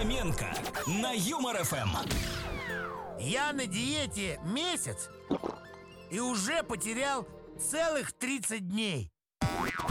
Фоменко на Юмор ФМ. Я на диете месяц и уже потерял целых 30 дней.